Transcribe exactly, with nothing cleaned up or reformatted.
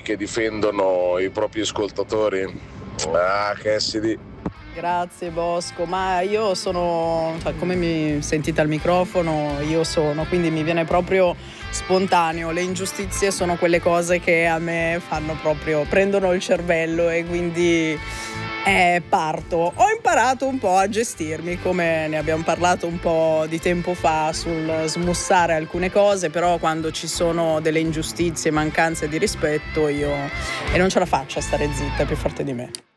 che difendono i propri ascoltatori. Ah, Cassidy. Grazie Bosco, ma io sono, cioè, come mi sentite al microfono, io sono, quindi mi viene proprio spontaneo. Le ingiustizie sono quelle cose che a me fanno proprio, prendono il cervello e quindi eh, parto. Ho imparato un po' a gestirmi, come ne abbiamo parlato un po' di tempo fa, sul smussare alcune cose, però quando ci sono delle ingiustizie, mancanze di rispetto, io e non ce la faccio a stare zitta, è più forte di me.